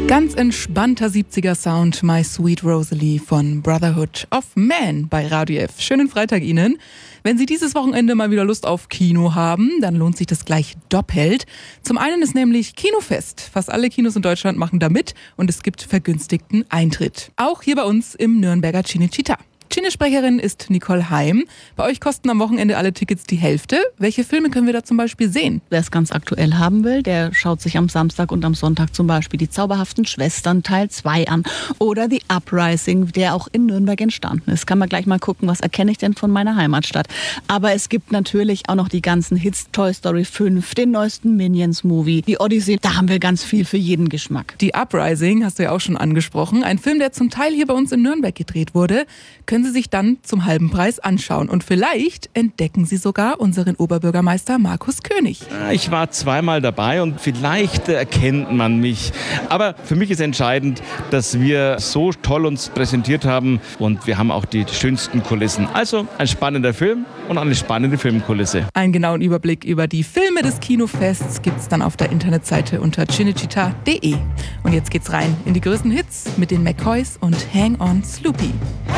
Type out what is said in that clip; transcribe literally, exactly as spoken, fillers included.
Ganz entspannter siebziger Sound, My Sweet Rosalie von Brotherhood of Man bei Radio F. Schönen Freitag Ihnen. Wenn Sie dieses Wochenende mal wieder Lust auf Kino haben, dann lohnt sich das gleich doppelt. Zum einen ist nämlich Kinofest. Fast alle Kinos in Deutschland machen da mit und es gibt vergünstigten Eintritt. Auch hier bei uns im Nürnberger Cinecittà. Cine-Sprecherin ist Nicole Heim. Bei euch kosten am Wochenende alle Tickets die Hälfte. Welche Filme können wir da zum Beispiel sehen? Wer es ganz aktuell haben will, der schaut sich am Samstag und am Sonntag zum Beispiel die Zauberhaften Schwestern Teil zwei an. Oder The Uprising, der auch in Nürnberg entstanden ist. Kann man gleich mal gucken, was erkenne ich denn von meiner Heimatstadt. Aber es gibt natürlich auch noch die ganzen Hits. Toy Story fünf, den neuesten Minions-Movie, die Odyssey. Da haben wir ganz viel für jeden Geschmack. The Uprising hast du ja auch schon angesprochen. Ein Film, der zum Teil hier bei uns in Nürnberg gedreht wurde. Können Sie sich dann zum halben Preis anschauen. Und vielleicht entdecken Sie sogar unseren Oberbürgermeister Markus König. Ich war zweimal dabei und vielleicht erkennt man mich. Aber für mich ist entscheidend, dass wir so toll uns präsentiert haben und wir haben auch die schönsten Kulissen. Also ein spannender Film und eine spannende Filmkulisse. Einen genauen Überblick über die Filme des Kinofests gibt es dann auf der Internetseite unter cinecittà punkt de. Und jetzt geht's rein in die größten Hits mit den McCoys und Hang On Sloopy.